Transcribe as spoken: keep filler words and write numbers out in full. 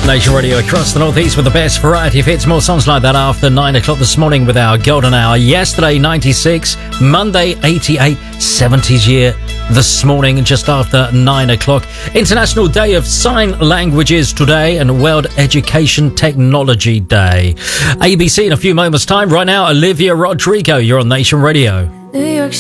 Nation Radio across the northeast with the best variety of hits. More songs like that after nine o'clock this morning with our golden hour. Yesterday, ninety-six. Monday, eighty-eight. seventies year this morning, just after nine o'clock. International Day of Sign Languages today and World Education Technology Day. A B C in a few moments' time. Right now, Olivia Rodrigo. You're on Nation Radio. New York